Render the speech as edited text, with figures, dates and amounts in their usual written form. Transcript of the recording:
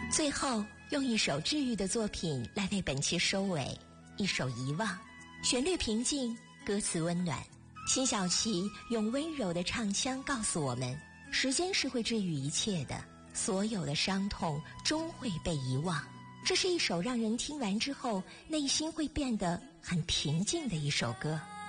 最后用一首治愈的作品来为本期收尾，一首《遗忘》，旋律平静，歌词温暖。辛晓琪用温柔的唱腔告诉我们，时间是会治愈一切的，所有的伤痛终会被遗忘。这是一首让人听完之后内心会变得很平静的一首歌。